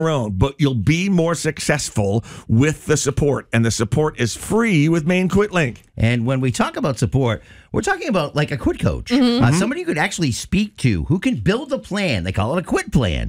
your own, but you'll be more successful with the support, and the support is free with Maine Quit Link. And when we talk about support, we're talking about like a quit coach, somebody you could actually speak to who can build a plan. They call it a quit plan.